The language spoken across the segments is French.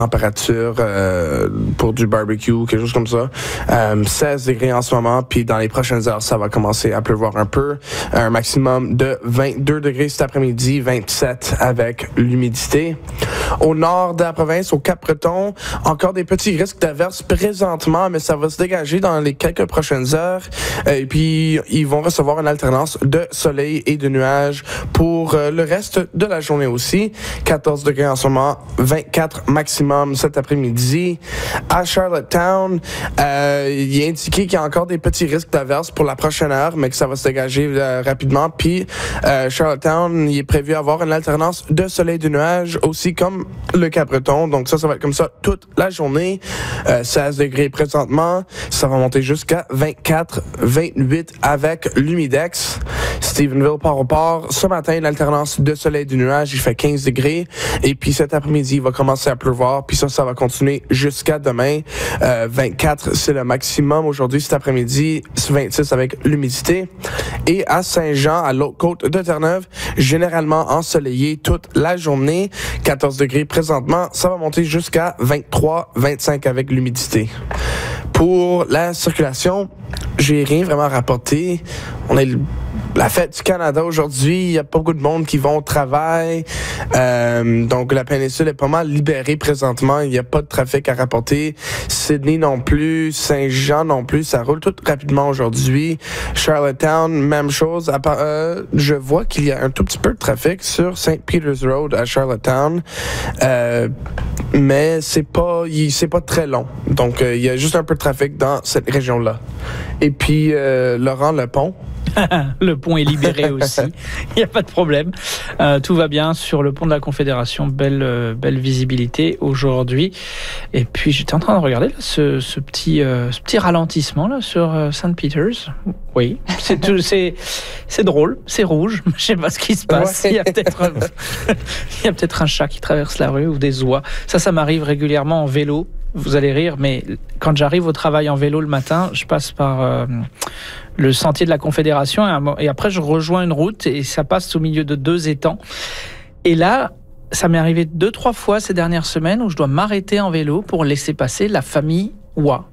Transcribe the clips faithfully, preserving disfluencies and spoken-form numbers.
température euh, pour du barbecue, quelque chose comme ça. Euh, seize degrés en ce moment, puis dans les prochaines heures, ça va commencer à pleuvoir un peu. Un maximum de vingt-deux degrés cet après-midi, vingt-sept avec l'humidité. Au nord de la province, au Cap-Breton, encore des petits risques d'averses présentement, mais ça va se dégager dans les quelques prochaines heures. Euh, et puis, ils vont recevoir une alternance de soleil et de nuages pour euh, le reste de la journée aussi. quatorze degrés en ce moment, vingt-quatre maximum cet après-midi. À Charlottetown, euh, il est indiqué qu'il y a encore des petits risques d'averses pour la prochaine heure, mais que ça va se dégager euh, rapidement. Puis, euh, Charlottetown, il est prévu avoir une alternance de soleil et de nuages, aussi comme le Cap-Breton. Donc ça, ça va être comme ça toute la journée. Euh, seize degrés présentement. Ça va monter jusqu'à vingt-quatre, vingt-huit avec l'humidex. Stephenville, port au port. Ce matin, l'alternance de soleil et de nuages, il fait quinze degrés. Et puis cet après-midi, il va commencer à pleuvoir. Puis ça, ça va continuer jusqu'à demain. Euh, vingt-quatre, c'est le maximum aujourd'hui, cet après-midi. vingt-six avec l'humidité. Et à Saint-Jean, à l'autre côte de Terre-Neuve, généralement ensoleillé toute la journée. quatorze degrés présentement. Ça va monter jusqu'à vingt-trois, vingt-cinq avec l'humidité. Pour la circulation, j'ai rien vraiment rapporté. On a la fête du Canada aujourd'hui, il y a pas beaucoup de monde qui vont au travail. Euh, donc la péninsule est pas mal libérée présentement. Il n'y a pas de trafic à rapporter. Sydney non plus, Saint-Jean non plus. Ça roule tout rapidement aujourd'hui. Charlottetown, même chose. À part, euh, je vois qu'il y a un tout petit peu de trafic sur Saint Peter's Road à Charlottetown. Euh, mais c'est pas, il, c'est pas très long. Donc euh, il y a juste un peu de trafic dans cette région-là. Et puis euh, Laurent, le pont. Le pont est libéré aussi, il n'y a pas de problème. Euh, tout va bien sur le pont de la Confédération, belle, euh, belle visibilité aujourd'hui. Et puis j'étais en train de regarder là, ce, ce, petit, euh, ce petit ralentissement là, sur euh, Saint Peter's. Oui, c'est, tout, c'est, c'est drôle, c'est rouge, je ne sais pas ce qui se passe. Ouais. Il y a peut-être, euh, il y a peut-être un chat qui traverse la rue ou des oies. Ça, ça m'arrive régulièrement en vélo. Vous allez rire, mais quand j'arrive au travail en vélo le matin, je passe par euh, le sentier de la Confédération et, et après je rejoins une route et ça passe au milieu de deux étangs. Et là, ça m'est arrivé deux, trois fois ces dernières semaines où je dois m'arrêter en vélo pour laisser passer la famille oie.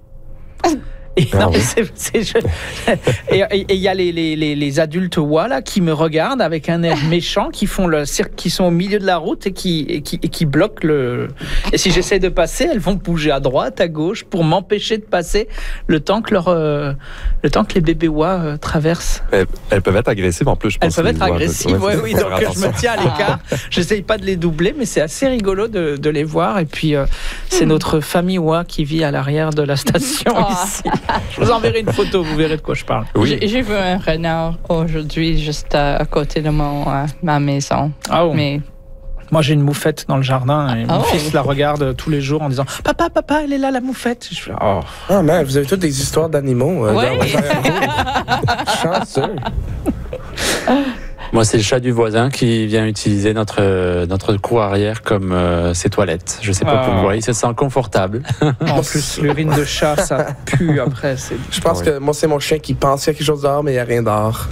Et non, mais c'est, c'est, je... et il y a les, les, les, les adultes oies là, qui me regardent avec un air méchant, qui font le cirque, qui sont au milieu de la route et qui, et qui, et qui bloquent le. Et si j'essaie de passer, elles vont bouger à droite, à gauche pour m'empêcher de passer le temps que, leur, euh, le temps que les bébés oies euh, traversent. Elles, elles peuvent être agressives en plus, je pense. Elles peuvent être agressives, oui, oui. Donc attention. Je me tiens à l'écart. J'essaye pas de les doubler, mais c'est assez rigolo de, de les voir. Et puis, euh, c'est hmm. notre famille oie qui vit à l'arrière de la station oh. ici. Je vous enverrai une photo, vous verrez de quoi je parle. Oui. J'ai, j'ai vu un renard aujourd'hui juste à, à côté de mon, euh, ma maison. Oh. Mais... Moi, j'ai une moufette dans le jardin et oh. mon fils la regarde tous les jours en disant « Papa, papa, elle est là, la moufette !» Je fais « Oh !» Ah, mais vous avez toutes des histoires d'animaux. Euh, ouais. Chanceux. Moi, c'est le chat du voisin qui vient utiliser notre, notre cour arrière comme euh, ses toilettes. Je sais pas oh. pourquoi, il se sent confortable. En plus, l'urine de chat, ça pue après. C'est... Je pense oui. que moi, c'est mon chien qui pense qu'il y a quelque chose dehors, mais il n'y a rien dehors.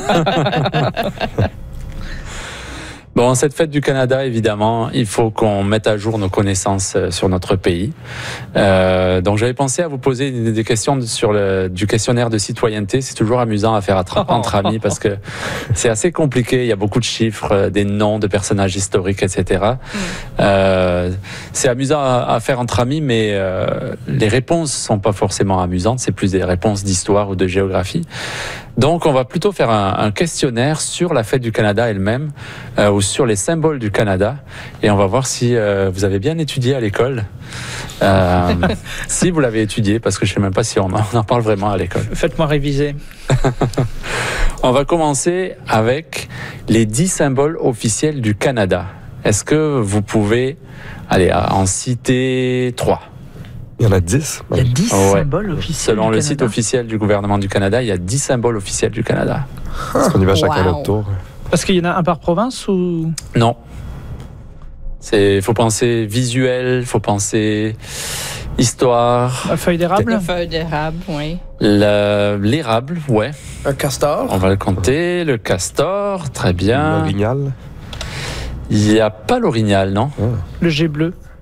Bon, cette fête du Canada, évidemment, il faut qu'on mette à jour nos connaissances sur notre pays. Euh, donc, j'avais pensé à vous poser des questions sur le du questionnaire de citoyenneté. C'est toujours amusant à faire entre, entre amis parce que c'est assez compliqué. Il y a beaucoup de chiffres, des noms de personnages historiques, et cetera. Euh, c'est amusant à, à faire entre amis, mais euh, les réponses sont pas forcément amusantes. C'est plus des réponses d'histoire ou de géographie. Donc, on va plutôt faire un, un questionnaire sur la fête du Canada elle-même, euh, ou sur les symboles du Canada, et on va voir si euh, vous avez bien étudié à l'école. Euh, si vous l'avez étudié, parce que je ne sais même pas si on en, on en parle vraiment à l'école. Faites-moi réviser. On va commencer avec les dix symboles officiels du Canada. Est-ce que vous pouvez, allez, en citer trois? Il y en a dix. Il y a dix oh, ouais. symboles officiels. Selon du le Canada. site officiel du gouvernement du Canada, il y a dix symboles officiels du Canada. Est-ce qu'on y va chacun wow. notre tour? Parce qu'il y en a un par province ou... Non. Il faut penser visuel, il faut penser histoire. La feuille d'érable? La feuille d'érable, oui. Le, l'érable, ouais. Un castor? On va le compter. Le castor, très bien. L'orignal? Il n'y a pas l'orignal, non? Ah. Le jet bleu?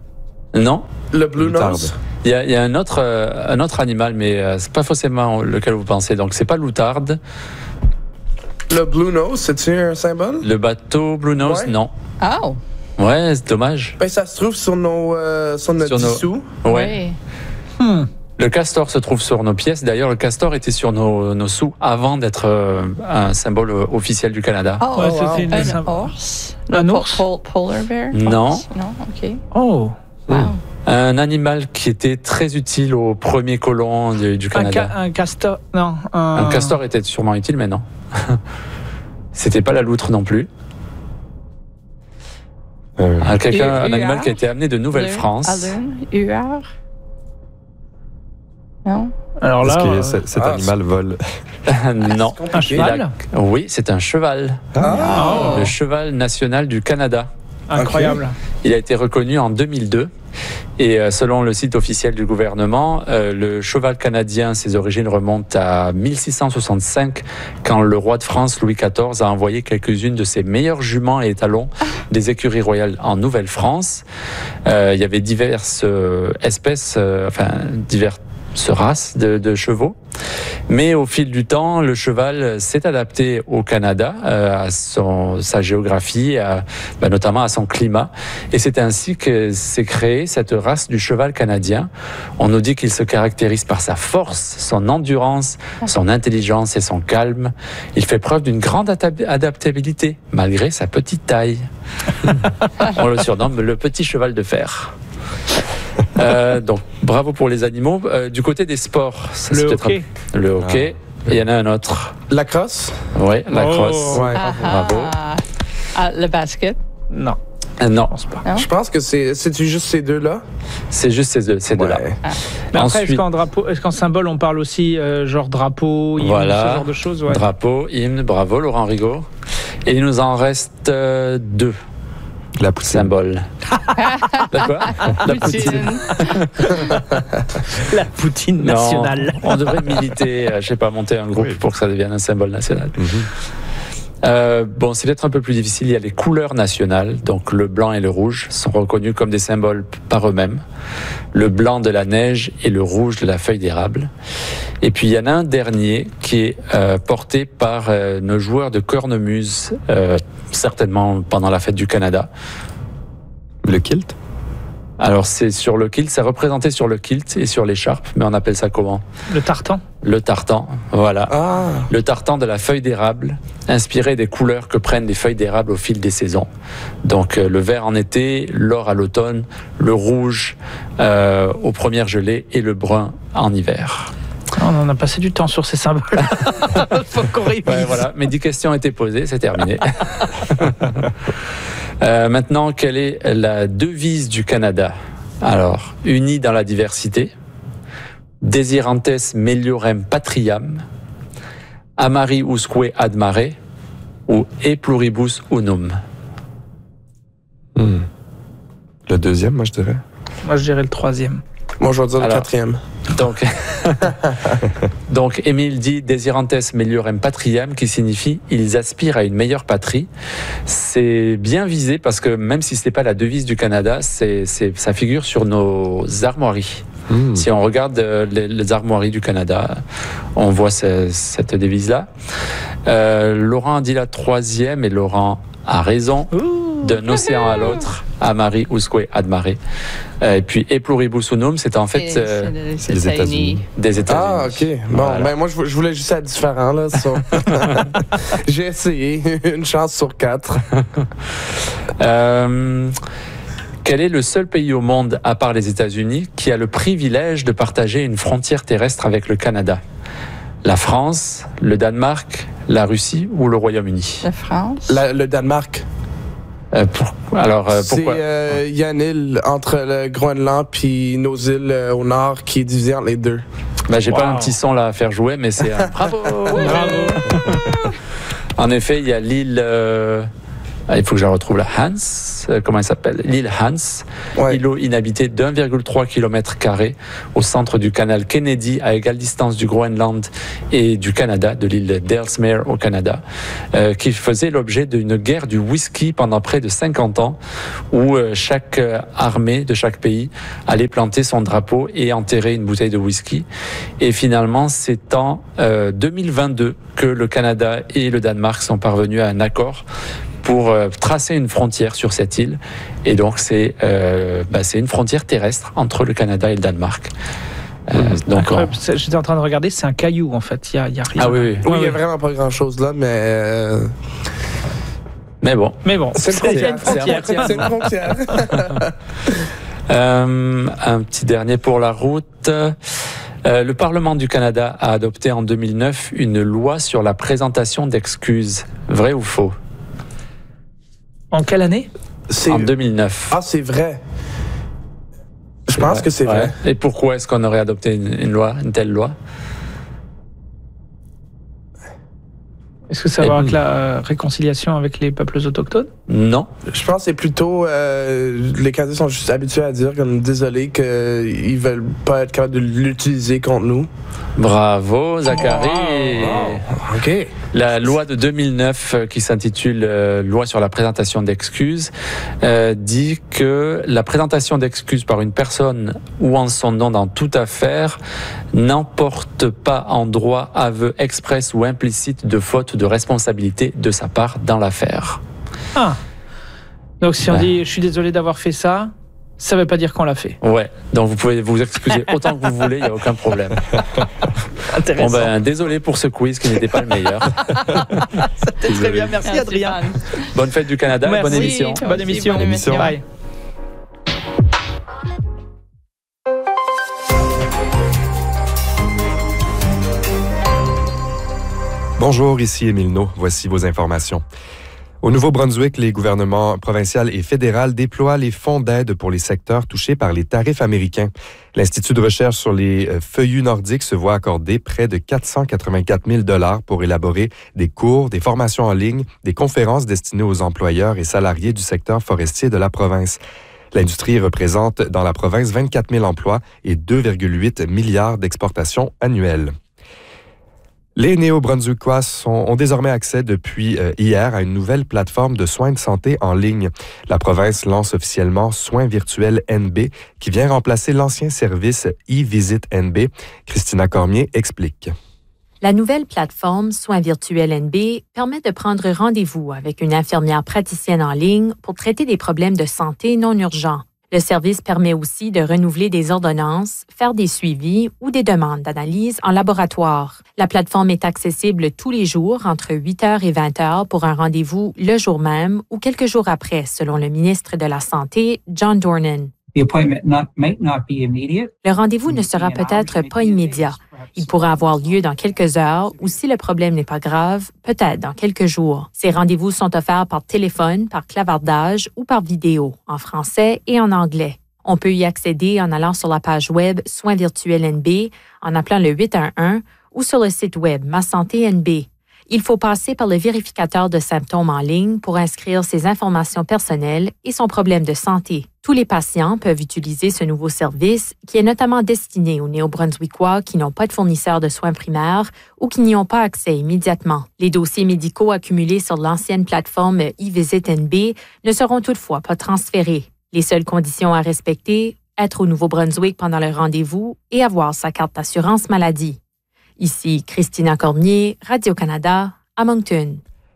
Non. Le Blue Loutarde. Nose? Il y a, il y a un, autre, euh, un autre animal, mais euh, c'est pas forcément lequel vous pensez. Donc, c'est pas l'outarde. Le Blue Nose, c'est-tu un symbole? Le bateau Blue Nose, Ouais. non. Oh, Ouais, c'est dommage. Ben, ça se trouve sur nos, euh, sur notre Sur nos- dissous. Ouais. oui. Hmm. Le castor se trouve sur nos pièces. D'ailleurs, le castor était sur nos, nos sous avant d'être euh, un symbole euh, officiel du Canada. Oh, Ouais, wow. c'était une- un ours. Un Le po- ours? pol- polar bear? Non. Ours? Non, ok. Oh, Wow. Un animal qui était très utile aux premiers colons du, du un, Canada. ca- un castor. Non, un, Un castor était sûrement utile, mais non. C'était pas la loutre non plus. Euh, Ah, quelqu'un, U- un animal huard? qui a été amené de Nouvelle-France. Alun? Huard? Non? Alors Est-ce là, que euh, ce- cet ah, animal vole? non. un Il cheval. a- Oui, c'est un cheval. Ah! Le cheval national du Canada. Incroyable. Il a été reconnu en deux mille deux. Et euh, selon le site officiel du gouvernement, euh, le cheval canadien, ses origines remontent à mille six cent soixante-cinq, quand le roi de France, Louis quatorze, a envoyé quelques-unes de ses meilleures juments et étalons des écuries royales en Nouvelle-France. Euh, il y avait diverses euh, espèces, euh, enfin diverses races de, de chevaux. Mais au fil du temps, le cheval s'est adapté au Canada, euh, à son, sa géographie, à, bah, notamment à son climat. Et c'est ainsi que s'est créée cette race du cheval canadien. On nous dit qu'il se caractérise par sa force, son endurance, son intelligence et son calme. Il fait preuve d'une grande adap- adaptabilité, malgré sa petite taille. On le surnomme le petit cheval de fer. Euh, donc, bravo pour les animaux. Euh, du côté des sports, ça, c'est Le peut-être hockey. un- le hockey. Et il y en a un autre. La crosse? Oui, la Oh. crosse. Ouais. Ah, bravo. ah. Ah, le basket? Non, Euh, non, je pense pas. Non? Je pense que c'est c'est-tu juste ces deux-là? c'est juste ces deux, ces deux-là. Ouais. Mais après, est-ce Ensuite, qu'en drapeau, est-ce qu'en symbole, on parle aussi euh, genre drapeau, hymne, Voilà. ce genre de choses, ouais. drapeau, hymne, bravo Laurent Rigaud. Et il nous en reste euh, deux La poutine. symboles. La quoi? La Poutine. La poutine Non, nationale. on devrait militer, euh, je sais pas, monter un groupe Oui. pour que ça devienne un symbole national. Mhm. Euh, bon, c'est peut-être un peu plus difficile. Il y a les couleurs nationales, donc le blanc et le rouge sont reconnus comme des symboles par eux-mêmes. Le blanc de la neige et le rouge de la feuille d'érable. Et puis il y en a un dernier qui est euh, porté par euh, nos joueurs de cornemuse, euh, certainement pendant la fête du Canada. Le kilt? Alors c'est sur le kilt, c'est représenté sur le kilt et sur l'écharpe, mais on appelle ça comment? Le tartan. Le tartan, voilà. Ah! Le tartan de la feuille d'érable, inspiré des couleurs que prennent les feuilles d'érable au fil des saisons. Donc euh, le vert en été, l'or à l'automne, le rouge euh, aux premières gelées et le brun en hiver. On en a passé du temps sur ces symboles. Faut qu'on révise. Ouais, voilà, mes dix questions étaient posées, c'est terminé. Euh, maintenant, quelle est la devise du Canada? Alors, unis dans la diversité, desirantes meliorem patriam, amari usque ad mare, ou e pluribus unum. Hmm. Le deuxième, moi, je dirais. Moi, je dirais le troisième. Moi, je vais dire le Alors. quatrième. Donc, donc Émile dit desirantes meliorem patriam, qui signifie ils aspirent à une meilleure patrie. C'est bien visé parce que même si ce n'est pas la devise du Canada, c'est, c'est, ça figure sur nos armoiries. Hmm. Si on regarde euh, les, les armoiries du Canada, on voit ce- cette devise-là. Euh, Laurent a dit la troisième et Laurent a raison. D'un océan à l'autre, amari usque ad mare. Euh, et puis e pluribus unum, c'est en fait Et euh, c'est les c'est les États-Unis. des États-Unis. Ah, ok. Bon, Voilà. ben moi, je, vou- je voulais juste être différent, là. so. J'ai essayé. Une chance sur quatre. Euh, quel est le seul pays au monde, à part les États-Unis, qui a le privilège de partager une frontière terrestre avec le Canada? La France, le Danemark, la Russie ou le Royaume-Uni? La France. La- le Danemark. Euh, pour- alors, euh, C'est pourquoi? euh, il y a une île entre le Groenland puis nos îles euh, au nord qui est divisée entre les deux. Ben, j'ai pas Wow. un petit son là à faire jouer, mais c'est un bravo. Bravo. En effet, il y a l'île euh, il faut que je la retrouve là, Hans, euh, comment elle s'appelle, l'île Hans, Ouais. îlot inhabité d'un virgule trois kilomètres carrés au centre du canal Kennedy, à égale distance du Groenland et du Canada, de l'île d'Ellesmere au Canada, euh, qui faisait l'objet d'une guerre du whisky pendant près de cinquante ans, où euh, chaque euh, armée de chaque pays allait planter son drapeau et enterrer une bouteille de whisky. Et finalement, c'est en euh, deux mille vingt-deux que le Canada et le Danemark sont parvenus à un accord pour euh, tracer une frontière sur cette île. Et donc, c'est euh, bah, c'est une frontière terrestre entre le Canada et le Danemark. Euh, donc, on... J'étais en train de regarder, c'est un caillou en fait, il n'y a, y a rien. Ah oui, oui. Oui, il Ouais, n'y a ouais. vraiment pas grand-chose là, mais. euh, Mais bon. Mais bon, C'est une c'est frontière. une frontière. C'est à C'est une frontière. Euh, un petit dernier pour la route. Euh, le Parlement du Canada a adopté en deux mille neuf une loi sur la présentation d'excuses. Vrai ou faux? En quelle année? C'est- En deux mille neuf. Ah, c'est vrai. Je pense Ouais. que c'est vrai. Ouais. Et pourquoi est-ce qu'on aurait adopté une, une loi, une telle loi? Est-ce que ça va avec la euh, réconciliation avec les peuples autochtones? Non. Je pense que c'est plutôt. Euh, les Canadiens sont juste habitués à dire, comme désolé, qu'ils veulent pas être capables de l'utiliser contre nous. Bravo, Zachary. Oh, OK. La loi de deux mille neuf, euh, qui s'intitule euh, Loi sur la présentation d'excuses, euh, dit que la présentation d'excuses par une personne ou en son nom dans toute affaire n'emporte pas en droit aveu express ou implicite de faute de responsabilité de sa part dans l'affaire. Ah. Donc si on Ouais. dit je suis désolé d'avoir fait ça, ça ne veut pas dire qu'on l'a fait. Ouais, donc vous pouvez vous excuser autant que vous voulez, il n'y a aucun problème. Intéressant. Bon ben, désolé pour ce quiz qui n'était pas le meilleur. C'était très bien, merci Adrien. Bonne fête du Canada, Merci. bonne émission. Toi Bonne aussi, émission. bonne émission. Bye. Bonjour, ici Émile No. Voici vos informations. Au Nouveau-Brunswick, les gouvernements provincial et fédéral déploient les fonds d'aide pour les secteurs touchés par les tarifs américains. L'Institut de recherche sur les feuillus nordiques se voit accorder près de quatre cent quatre-vingt-quatre mille dollars pour élaborer des cours, des formations en ligne, des conférences destinées aux employeurs et salariés du secteur forestier de la province. L'industrie représente dans la province vingt-quatre mille emplois et deux virgule huit milliards d'exportations annuelles. Les Néo-Brunswickois sont- ont désormais accès depuis euh, hier à une nouvelle plateforme de soins de santé en ligne. La province lance officiellement Soins virtuels N B, qui vient remplacer l'ancien service e-Visit N B. Christina Cormier explique. La nouvelle plateforme Soins virtuels N B permet de prendre rendez-vous avec une infirmière praticienne en ligne pour traiter des problèmes de santé non urgents. Le service permet aussi de renouveler des ordonnances, faire des suivis ou des demandes d'analyse en laboratoire. La plateforme est accessible tous les jours entre huit heures et vingt heures pour un rendez-vous le jour même ou quelques jours après, selon le ministre de la Santé, John Dornan. The appointment not, may not be immediate. Le rendez-vous ne sera peut-être pas immédiat. Il pourra avoir lieu dans quelques heures ou si le problème n'est pas grave, peut-être dans quelques jours. Ces rendez-vous sont offerts par téléphone, par clavardage ou par vidéo, en français et en anglais. On peut y accéder en allant sur la page web Soins virtuels N B, en appelant le huit un un ou sur le site web Ma Santé N B. Il faut passer par le vérificateur de symptômes en ligne pour inscrire ses informations personnelles et son problème de santé. Tous les patients peuvent utiliser ce nouveau service qui est notamment destiné aux Néo-Brunswickois qui n'ont pas de fournisseur de soins primaires ou qui n'y ont pas accès immédiatement. Les dossiers médicaux accumulés sur l'ancienne plateforme e-Visit N B ne seront toutefois pas transférés. Les seules conditions à respecter, être au Nouveau-Brunswick pendant le rendez-vous et avoir sa carte d'assurance maladie. Ici Christina Cormier, Radio-Canada, à Moncton.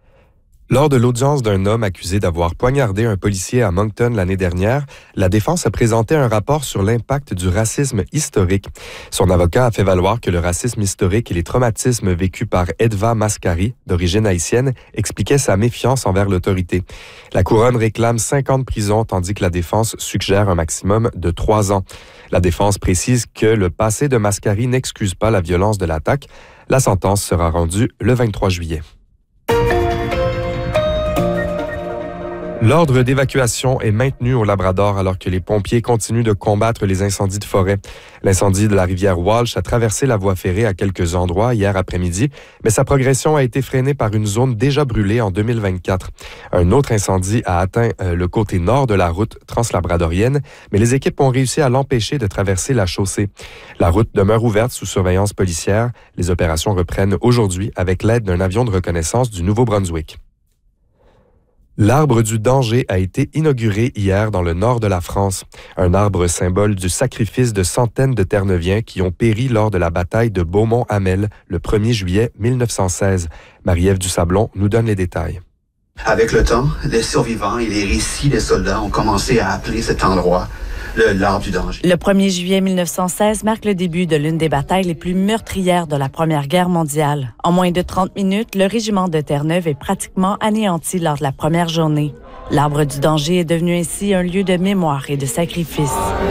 Lors de l'audience d'un homme accusé d'avoir poignardé un policier à Moncton l'année dernière, la défense a présenté un rapport sur l'impact du racisme historique. Son avocat a fait valoir que le racisme historique et les traumatismes vécus par Edva Mascari, d'origine haïtienne, expliquaient sa méfiance envers l'autorité. La couronne réclame cinq ans de prison, tandis que la défense suggère un maximum de trois ans. La défense précise que le passé de Mascari n'excuse pas la violence de l'attaque. La sentence sera rendue le vingt-trois juillet. L'ordre d'évacuation est maintenu au Labrador alors que les pompiers continuent de combattre les incendies de forêt. L'incendie de la rivière Walsh a traversé la voie ferrée à quelques endroits hier après-midi, mais sa progression a été freinée par une zone déjà brûlée en deux mille vingt-quatre. Un autre incendie a atteint euh, le côté nord de la route translabradorienne, mais les équipes ont réussi à l'empêcher de traverser la chaussée. La route demeure ouverte sous surveillance policière. Les opérations reprennent aujourd'hui avec l'aide d'un avion de reconnaissance du Nouveau-Brunswick. L'arbre du danger a été inauguré hier dans le nord de la France. Un arbre symbole du sacrifice de centaines de Terre-Neuviens qui ont péri lors de la bataille de Beaumont-Hamel le premier juillet mille neuf cent seize. Marie-Ève Dusablon nous donne les détails. Avec le temps, les survivants et les récits des soldats ont commencé à appeler cet endroit le l'arbre du danger. Le premier juillet mille neuf cent seize marque le début de l'une des batailles les plus meurtrières de la Première Guerre mondiale. En moins de trente minutes, le régiment de Terre-Neuve est pratiquement anéanti lors de la première journée. L'arbre du danger est devenu ainsi un lieu de mémoire et de sacrifice.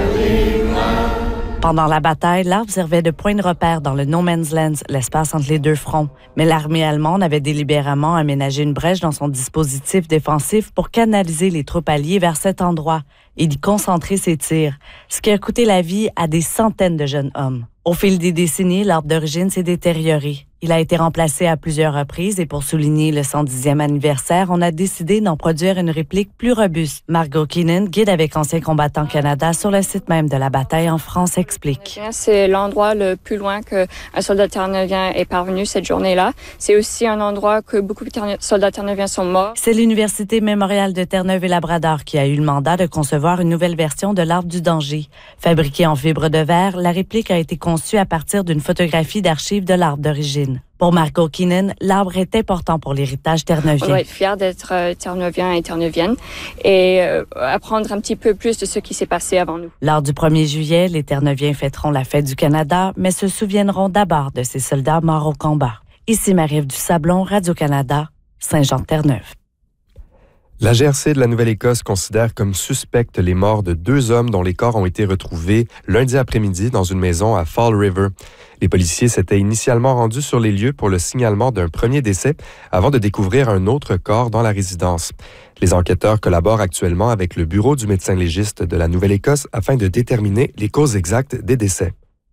Pendant la bataille, l'arbre servait de point de repère dans le No Man's Land, l'espace entre les deux fronts. Mais l'armée allemande avait délibérément aménagé une brèche dans son dispositif défensif pour canaliser les troupes alliées vers cet endroit et d'y concentrer ses tirs, ce qui a coûté la vie à des centaines de jeunes hommes. Au fil des décennies, l'arbre d'origine s'est détérioré. Il a été remplacé à plusieurs reprises et pour souligner le cent dixième anniversaire, on a décidé d'en produire une réplique plus robuste. Margot Keenan, guide avec Anciens combattants Canada sur le site même de la bataille en France, explique. C'est l'endroit le plus loin qu'un soldat terre-neuvien est parvenu cette journée-là. C'est aussi un endroit que beaucoup de terre- soldats terre-neuviens sont morts. C'est l'Université mémoriale de Terre-Neuve et Labrador qui a eu le mandat de concevoir une nouvelle version de l'arbre du danger. Fabriquée en fibre de verre, la réplique a été conçue à partir d'une photographie d'archives de l'arbre d'origine. Pour Margot Keenan, l'arbre est important pour l'héritage terre-neuvien. On doit être fiers d'être euh, terre-neuvien et terre-neuvienne et euh, apprendre un petit peu plus de ce qui s'est passé avant nous. Lors du premier juillet, les Terre-Neuviens fêteront la fête du Canada, mais se souviendront d'abord de ces soldats morts au combat. Ici Marie-Ève Dusablon, Radio-Canada, Saint-Jean-de-Terre-Neuve. La G R C de la Nouvelle-Écosse considère comme suspectes les morts de deux hommes dont les corps ont été retrouvés lundi après-midi dans une maison à Fall River. Les policiers s'étaient initialement rendus sur les lieux pour le signalement d'un premier décès avant de découvrir un autre corps dans la résidence. Les enquêteurs collaborent actuellement avec le bureau du médecin légiste de la Nouvelle-Écosse afin de déterminer les causes exactes des décès.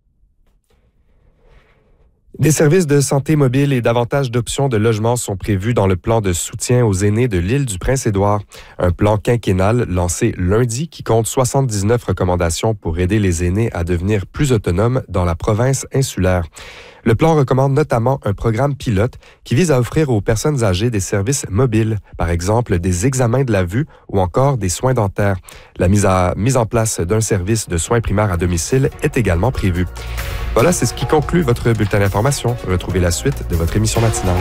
Des services de santé mobile et davantage d'options de logement sont prévus dans le plan de soutien aux aînés de l'île du Prince-Édouard. Un plan quinquennal lancé lundi qui compte soixante-dix-neuf recommandations pour aider les aînés à devenir plus autonomes dans la province insulaire. Le plan recommande notamment un programme pilote qui vise à offrir aux personnes âgées des services mobiles, par exemple des examens de la vue ou encore des soins dentaires. La mise, à, mise en place d'un service de soins primaires à domicile est également prévue. Voilà, c'est ce qui conclut votre bulletin d'information. Retrouvez la suite de votre émission matinale.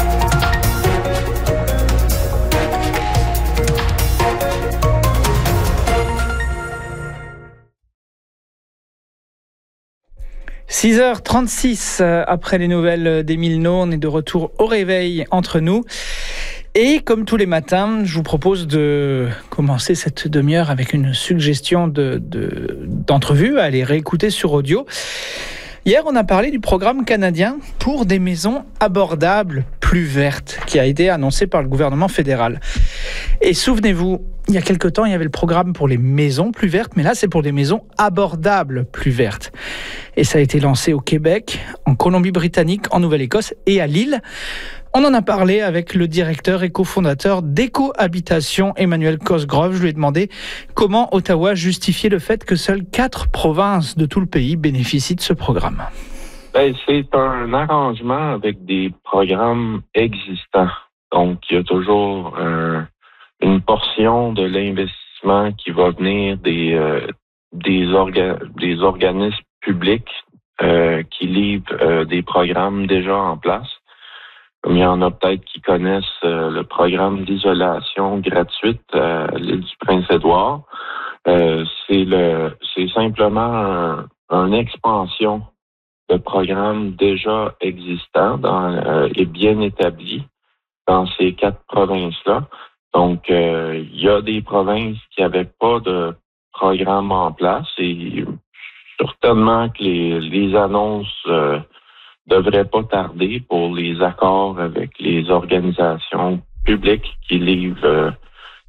six heures trente-six après les nouvelles d'Émile No, on est de retour au réveil entre nous. Et comme tous les matins, je vous propose de commencer cette demi-heure avec une suggestion de, de, d'entrevue à aller réécouter sur audio. Hier, on a parlé du programme canadien pour des maisons abordables plus vertes qui a été annoncé par le gouvernement fédéral. Et souvenez-vous, il y a quelque temps, il y avait le programme pour les maisons plus vertes, mais là, c'est pour des maisons abordables plus vertes. Et ça a été lancé au Québec, en Colombie-Britannique, en Nouvelle-Écosse et à Lille. On en a parlé avec le directeur et cofondateur d'Éco-Habitation, Emmanuel Cosgrove. Je lui ai demandé comment Ottawa justifiait le fait que seules quatre provinces de tout le pays bénéficient de ce programme. Ben, c'est un arrangement avec des programmes existants. Donc, il y a toujours un, une portion de l'investissement qui va venir des, euh, des, orga, des organismes publics euh, qui livrent euh, des programmes déjà en place. Comme il y en a peut-être qui connaissent euh, le programme d'isolation gratuite à l'île du Prince-Édouard. Euh, c'est le, c'est simplement un, une expansion de programmes déjà existants dans, euh, et bien établis dans ces quatre provinces-là. Donc, euh, il y a des provinces qui n'avaient pas de programme en place et certainement que les, les annonces euh, devrait pas tarder pour les accords avec les organisations publiques qui livrent euh,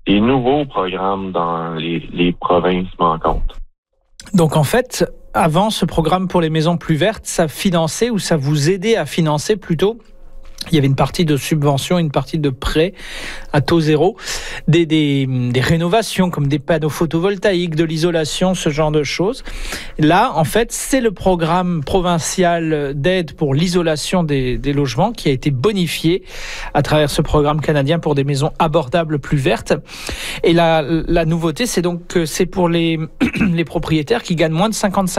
des nouveaux programmes dans les, les provinces manquantes. Donc en fait, avant, ce programme pour les maisons plus vertes, ça finançait ou ça vous aidait à financer plutôt, il y avait une partie de subvention, une partie de prêt à taux zéro, des, des, des rénovations comme des panneaux photovoltaïques, de l'isolation, ce genre de choses. Là, en fait, c'est le programme provincial d'aide pour l'isolation des, des logements qui a été bonifié à travers ce programme canadien pour des maisons abordables plus vertes. Et la, la nouveauté, c'est donc que c'est pour les, les propriétaires qui gagnent moins de cinquante-cinq